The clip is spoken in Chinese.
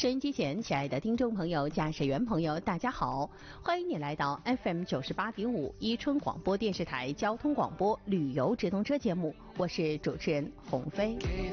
收音机前，亲爱的听众朋友、驾驶员朋友，大家好，欢迎你来到 FM 98.5伊春广播电视台交通广播旅游直通车节目，我是主持人鸿飞。